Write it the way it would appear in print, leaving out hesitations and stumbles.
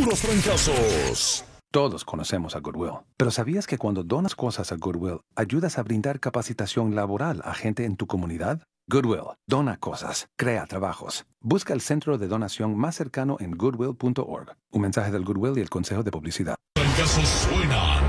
puros trancazos. Todos conocemos a Goodwill, pero ¿sabías que cuando donas cosas a Goodwill, ayudas a brindar capacitación laboral a gente en tu comunidad? Goodwill, dona cosas, crea trabajos. Busca el centro de donación más cercano en goodwill.org. Un mensaje del Goodwill y el Consejo de Publicidad. Trancazos suenan.